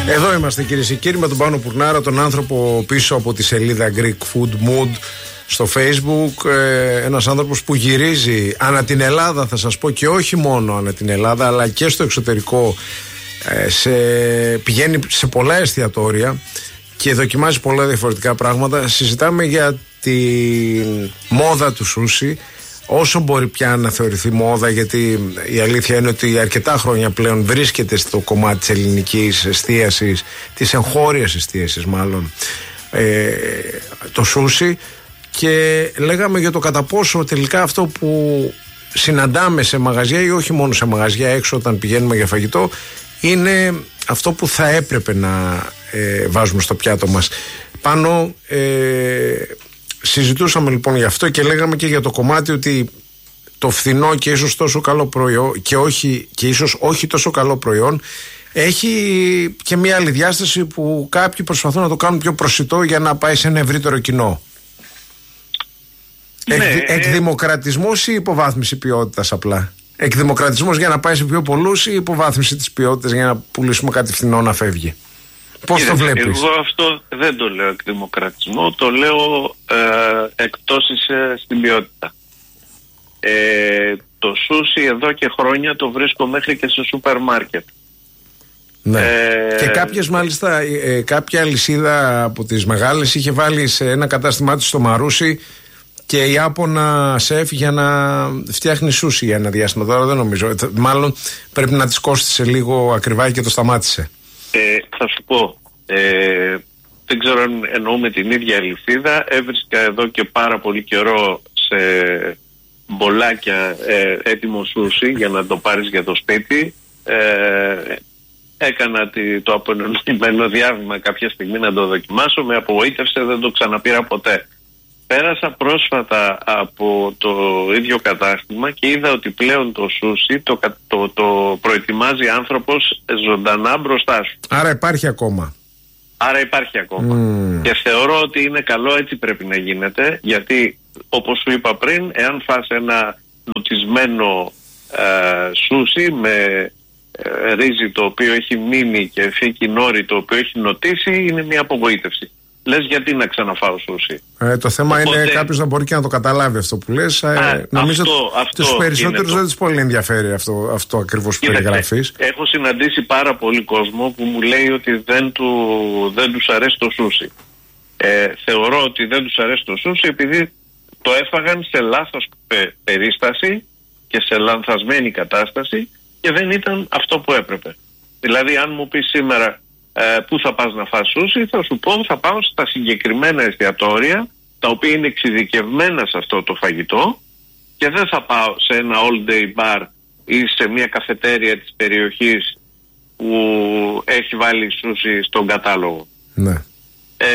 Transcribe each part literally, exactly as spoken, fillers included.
Εδώ είμαστε κυρίες και κύριοι με τον Πάνο Πουρνάρα, τον άνθρωπο πίσω από τη σελίδα Greek Food Mood στο Facebook. ε, Ένας άνθρωπος που γυρίζει ανά την Ελλάδα, θα σας πω, και όχι μόνο ανά την Ελλάδα αλλά και στο εξωτερικό. ε, σε, Πηγαίνει σε πολλά εστιατόρια και δοκιμάζει πολλά διαφορετικά πράγματα. Συζητάμε για τη μόδα του σούσι, όσο μπορεί πια να θεωρηθεί μόδα, γιατί η αλήθεια είναι ότι αρκετά χρόνια πλέον βρίσκεται στο κομμάτι της ελληνικής εστίασης, της εγχώριας εστίασης μάλλον, ε, το σούσι. Και λέγαμε για το κατά πόσο τελικά αυτό που συναντάμε σε μαγαζιά ή όχι μόνο σε μαγαζιά, έξω όταν πηγαίνουμε για φαγητό, είναι αυτό που θα έπρεπε να ε, βάζουμε στο πιάτο μας. Πάνω ε, συζητούσαμε λοιπόν γι' αυτό και λέγαμε και για το κομμάτι ότι το φθηνό και ίσως τόσο καλό προϊόν και, όχι, και ίσως όχι τόσο καλό προϊόν έχει και μια άλλη διάσταση που κάποιοι προσπαθούν να το κάνουν πιο προσιτό για να πάει σε ένα ευρύτερο κοινό. Ναι, Εκ, εκδημοκρατισμός ή υποβάθμιση ποιότητας απλά? Εκδημοκρατισμός για να πάει σε πιο πολλούς ή υποβάθμιση της ποιότητας για να πουλήσουμε κάτι φθηνό να φεύγει? Πώς Είδε, το βλέπεις? Εγώ αυτό δεν το λέω εκδημοκρατισμό, το λέω ε, εκτόσεις ε, στην ποιότητα. Ε, το σούσι εδώ και χρόνια το βρίσκω μέχρι και σε σούπερ μάρκετ. Ναι. Ε, και κάποιες μάλιστα, ε, κάποια αλυσίδα από τις μεγάλες είχε βάλει σε ένα κατάστημά της στο Μαρούσι και η Ιάπωνα σεφ για να φτιάχνει σούσι για ένα διάστημα. Τώρα δεν νομίζω. Μάλλον πρέπει να της κόστησε λίγο ακριβά και το σταμάτησε. Ε, θα σου πω, ε, δεν ξέρω αν εννοούμε την ίδια αλυσίδα. Έβρισκα εδώ και πάρα πολύ καιρό σε μπολάκια ε, έτοιμο σούσι για να το πάρεις για το σπίτι. Ε, έκανα τη, το απονομημένο διάβημα κάποια στιγμή να το δοκιμάσω. Με απογοήτευσε, δεν το ξαναπήρα ποτέ. Πέρασα πρόσφατα από το ίδιο κατάστημα και είδα ότι πλέον το σούσι το, το, το προετοιμάζει άνθρωπος ζωντανά μπροστά σου. Άρα υπάρχει ακόμα. Άρα υπάρχει ακόμα. Mm. Και θεωρώ ότι είναι καλό, έτσι πρέπει να γίνεται, γιατί όπως σου είπα πριν, εάν φας ένα νοτισμένο ε, σούσι με ε, ρύζι το οποίο έχει μείνει και φύκι νόρι το οποίο έχει νοτίσει, είναι μια απογοήτευση. Λες γιατί να ξαναφάω σούσι. Ε, το θέμα Οπότε... είναι κάποιος να μπορεί και να το καταλάβει αυτό που λες. Ε, Α, νομίζω ότι τους περισσότερους το... δεν τους πολύ ενδιαφέρει αυτό, αυτό ακριβώς που περιγράφεις. Έχω συναντήσει πάρα πολύ κόσμο που μου λέει ότι δεν, του, δεν τους αρέσει το σούσι. Ε, θεωρώ ότι δεν τους αρέσει το σούσι επειδή το έφαγαν σε λάθος πε, περίσταση και σε λανθασμένη κατάσταση και δεν ήταν αυτό που έπρεπε. Δηλαδή αν μου πεις σήμερα Ε, πού θα πας να φας σούσι, θα σου πω θα πάω στα συγκεκριμένα εστιατόρια τα οποία είναι εξειδικευμένα σε αυτό το φαγητό και δεν θα πάω σε ένα all day bar ή σε μια καφετέρια της περιοχής που έχει βάλει σούσι στον κατάλογο. Ναι. Ε,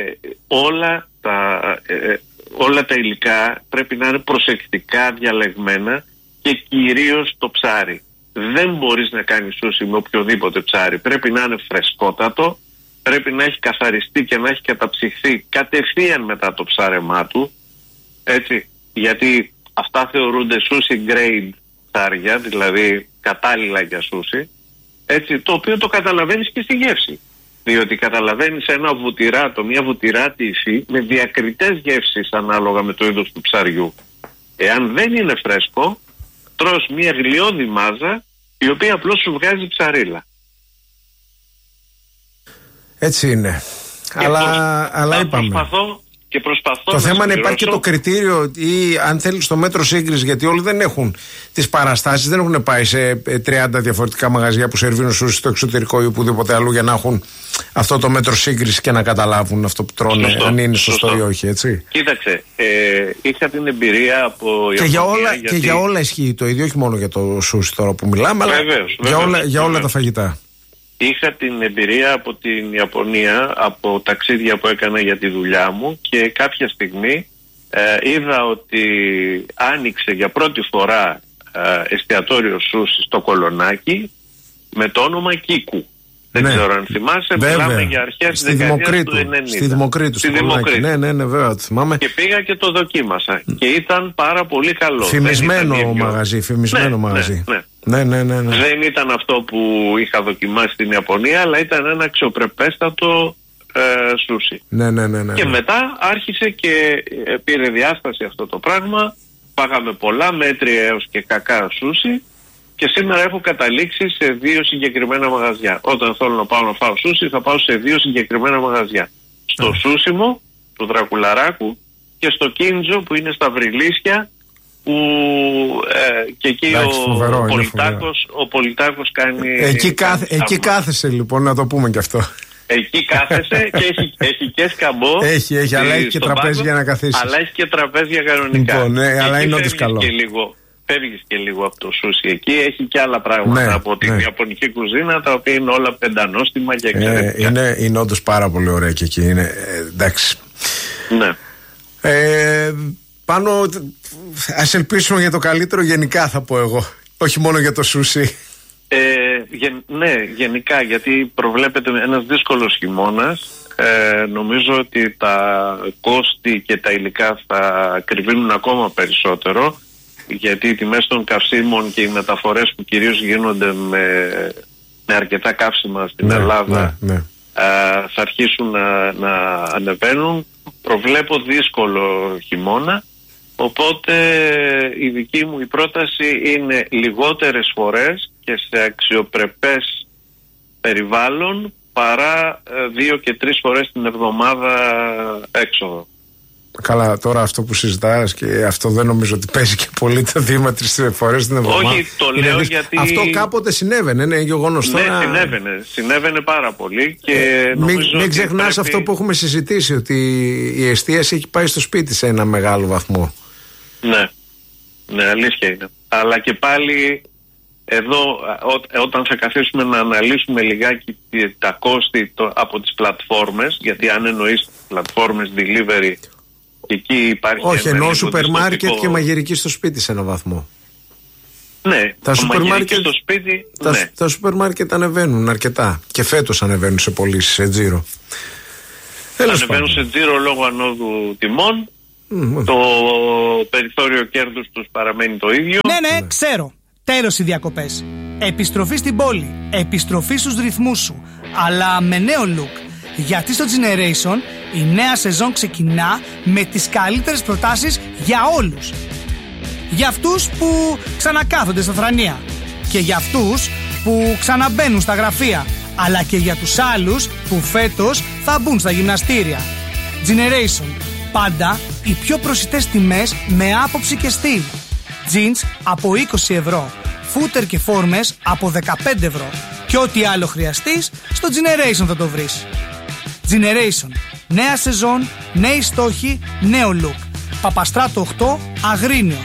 όλα, τα, ε, όλα τα υλικά πρέπει να είναι προσεκτικά διαλεγμένα και κυρίως το ψάρι. Δεν μπορείς να κάνεις σούσι με οποιοδήποτε ψάρι. Πρέπει να είναι φρεσκότατο, πρέπει να έχει καθαριστεί και να έχει καταψυχθεί κατευθείαν μετά το ψάρεμά του. Έτσι, γιατί αυτά θεωρούνται sushi grade ψάρια, δηλαδή κατάλληλα για σούσι. Έτσι, το οποίο το καταλαβαίνεις και στη γεύση. Διότι καταλαβαίνεις ένα βουτυράτο, μια βουτυράτη υφή με διακριτές γεύσεις ανάλογα με το είδος του ψαριού. Εάν δεν είναι φρέσκο, τρως μια γλιώδη μάζα η οποία απλώς σου βγάζει ψαρίλα. Έτσι είναι. Και αλλά προσ... αλλά είπαμε. Προσπαθώ και προσπαθώ το θέμα είναι να υπάρχει και το κριτήριο ή αν θέλεις το μέτρο σύγκριση, γιατί όλοι δεν έχουν τις παραστάσεις, δεν έχουν πάει σε τριάντα διαφορετικά μαγαζιά που σερβίρουν σούσι στο εξωτερικό ή οπουδήποτε αλλού για να έχουν αυτό το μέτρο σύγκριση και να καταλάβουν αυτό που τρώνε, σωστό, αν είναι σωστό, σωστό ή όχι, έτσι. Κοίταξε, ε, είχα την εμπειρία από και, για όλα, γιατί... και για όλα ισχύει το ίδιο, όχι μόνο για το σούσι τώρα που μιλάμε, βεβαίως, αλλά βεβαίως, για όλα, βεβαίως. για όλα τα φαγητά. Είχα την εμπειρία από την Ιαπωνία, από ταξίδια που έκανα για τη δουλειά μου και κάποια στιγμή ε, είδα ότι άνοιξε για πρώτη φορά ε, εστιατόριο σούσι στο Κολονάκι με το όνομα Κίκου. Δεν ναι. ξέρω αν θυμάσαι. Βέβαια. Μιλάμε για αρχές στη Δημοκρίτου. του ενενήντα. Στη Δημοκρίτου. Στη Δημοκρίτου. Ναι, ναι, ναι, βέβαια, το θυμάμαι. Και πήγα και το δοκίμασα. Και ήταν πάρα πολύ καλό. Φημισμένο μαγαζί. Φημισμένο ναι, μαγαζί. Ναι, ναι. Ναι, ναι, ναι, ναι. Δεν ήταν αυτό που είχα δοκιμάσει στην Ιαπωνία, αλλά ήταν ένα αξιοπρεπέστατο ε, σούσι. Ναι, ναι, ναι, ναι. Και μετά άρχισε και ε, πήρε διάσταση αυτό το πράγμα. Πάγαμε πολλά μέτρια έως και κακά σούσι. Και σήμερα έχω καταλήξει σε δύο συγκεκριμένα μαγαζιά. Όταν θέλω να πάω να φάω σούσι, θα πάω σε δύο συγκεκριμένα μαγαζιά. Στο yeah. Σούσιμο του Δρακουλαράκου και στο Κίντζο που είναι στα Βρυλίσια, που ε, και εκεί Λάξε, ο, φοβερό, ο, Πολιτάκος, ο Πολιτάκος κάνει... Εκεί, κάθε, κάνει εκεί κάθεσαι λοιπόν, να το πούμε κι αυτό. Εκεί κάθεσαι και έχει, έχει και σκαμπό. Έχει, έχει, αλλά έχει και τραπέζι για να καθίσεις. Αλλά έχει και τραπέζια κανονικά. Λοιπόν, ναι, αλλά είναι όντως καλό. Και λίγο, φεύγεις και λίγο από το σούσι εκεί. Έχει και άλλα πράγματα ναι, από την ναι. Ιαπωνική κουζίνα, τα οποία είναι όλα πεντανόστιμα και εξαιρετικά. Ε, είναι είναι όντως πάρα πολύ ωραία και εκεί. Είναι, ε, εντάξει. Ναι. Ε, πάνω, ας ελπίσουμε για το καλύτερο γενικά, θα πω εγώ. Όχι μόνο για το σούσι. Ε, γεν, ναι, γενικά, γιατί προβλέπεται ένας δύσκολος χειμώνας. Ε, νομίζω ότι τα κόστη και τα υλικά θα κρυβίνουν ακόμα περισσότερο, γιατί οι τιμές των καυσίμων και οι μεταφορές που κυρίως γίνονται με, με αρκετά καύσιμα στην ναι, Ελλάδα ναι, ναι. Ε, θα αρχίσουν να, να ανεβαίνουν. Προβλέπω δύσκολο χειμώνα, οπότε η δική μου η πρόταση είναι λιγότερες φορές και σε αξιοπρεπές περιβάλλον παρά δύο και τρεις φορές την εβδομάδα έξοδο. Καλά, τώρα αυτό που συζητάς και αυτό δεν νομίζω ότι παίζει και πολύ τα δύο τρεις φορές την εβδομάδα. Όχι, το λέω είναι, γιατί... Αυτό κάποτε συνέβαινε, είναι γεγονός. Ναι, τώρα... συνέβαινε, συνέβαινε πάρα πολύ και ε, νομίζω μην, μην ξεχνάς πρέπει... αυτό που έχουμε συζητήσει, ότι η εστίαση έχει πάει στο σπίτι σε ένα μεγάλο βαθμό. Ναι, ναι, αλήθεια είναι. Αλλά και πάλι εδώ ό, όταν θα καθίσουμε να αναλύσουμε λιγάκι τα κόστη το, από τις πλατφόρμες, γιατί αν εννοείς πλατφόρμες delivery, εκεί υπάρχει... Όχι, εννοώ σούπερ μάρκετ και μαγειρική στο σπίτι σε έναν βαθμό. Ναι, τα σούπερ μάρκετ στο σπίτι, τα, ναι. τα σούπερ μάρκετ ανεβαίνουν αρκετά και φέτος ανεβαίνουν σε πωλήσεις, σε τζίρο. Ανεβαίνουν σε τζίρο λόγω ανόδου τιμών. Mm, το περιθώριο κέρδους τους παραμένει το ίδιο. Ναι, ναι, ξέρω. Τέλος οι διακοπές. Επιστροφή στην πόλη. Επιστροφή στους ρυθμούς σου. Αλλά με νέο look. Γιατί στο Generation η νέα σεζόν ξεκινά με τις καλύτερες προτάσεις για όλους. Για αυτούς που ξανακάθονται στα θρανία. Και για αυτούς που ξαναμπαίνουν στα γραφεία. Αλλά και για τους άλλους που φέτος θα μπουν στα γυμναστήρια. Generation. Πάντα οι πιο προσιτές τιμές με άποψη και στυλ. Jeans από είκοσι ευρώ. Φούτερ και φόρμες από δεκαπέντε ευρώ. Και ό,τι άλλο χρειαστείς, στο Generation θα το βρεις. Generation. Νέα σεζόν, νέοι στόχοι, νέο look. Παπαστράτο οκτώ, Αγρίνιο.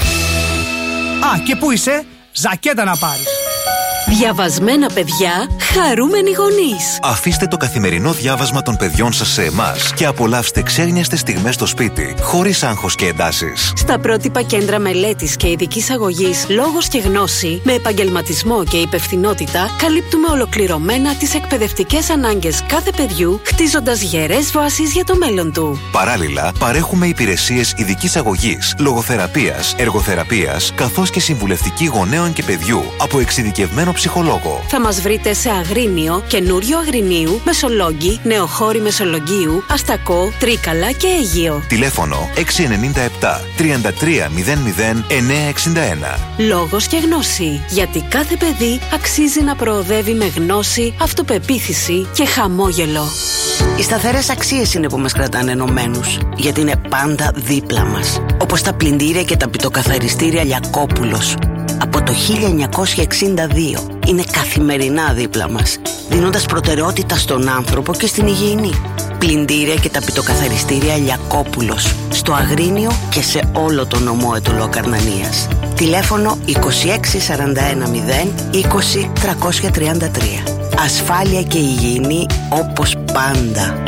Α, και πού είσαι? Ζακέτα να πάρεις. Διαβασμένα παιδιά, χαρούμενοι γονείς. Αφήστε το καθημερινό διάβασμα των παιδιών σας σε εμάς και απολαύστε ξένιαστες στιγμές στο σπίτι, χωρίς άγχος και εντάσεις. Στα πρότυπα κέντρα μελέτης και ειδικής αγωγής Λόγος και Γνώση, με επαγγελματισμό και υπευθυνότητα, καλύπτουμε ολοκληρωμένα τις εκπαιδευτικές ανάγκες κάθε παιδιού, χτίζοντας γερές βάσεις για το μέλλον του. Παράλληλα, παρέχουμε υπηρεσίες ειδικής αγωγής, λογοθεραπείας, εργοθεραπείας, καθώς και συμβουλευτική γονέων και παιδιού από εξειδικευμένο ψυχολόγο. Θα μας βρείτε σε Αγρίνιο, Καινούριο Αγρινίου, Μεσολόγγι, Νεοχώρη Μεσολογγίου, Αστακό, Τρίκαλα και Αίγυο. Τηλέφωνο έξι εννιά επτά, τριάντα τρία μηδέν μηδέν, εννιά εξήντα ένα. Λόγος και Γνώση. Γιατί κάθε παιδί αξίζει να προοδεύει με γνώση, αυτοπεποίθηση και χαμόγελο. Οι σταθερές αξίες είναι που μας κρατάνε ενωμένους, γιατί είναι πάντα δίπλα μας. Όπως τα πλυντήρια και τα πιτοκαθαριστήρια Λιακόπουλος. Από το χίλια εννιακόσια εξήντα δύο είναι καθημερινά δίπλα μας, δίνοντας προτεραιότητα στον άνθρωπο και στην υγιεινή. Πλυντήρια και τα πιτοκαθαριστήρια Λιακόπουλος, στο Αγρίνιο και σε όλο το νομό Ετωλό Καρνανίας. Τηλέφωνο είκοσι έξι σαράντα ένα μηδέν είκοσι τριακόσια τριάντα τρία. Ασφάλεια και υγιεινή όπως πάντα.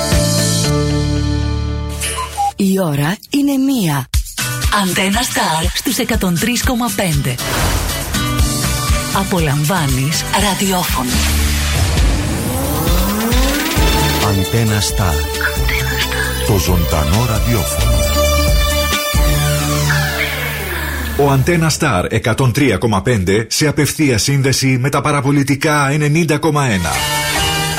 Η ώρα είναι μία. Αντένα Star στους εκατόν τρία κόμμα πέντε. Απολαμβάνεις ραδιόφωνο. Αντένα Σταρ. Το ζωντανό ραδιόφωνο. Ο Αντένα Σταρ εκατόν τρία κόμμα πέντε σε απευθεία σύνδεση με τα παραπολιτικά ενενήντα κόμμα ένα.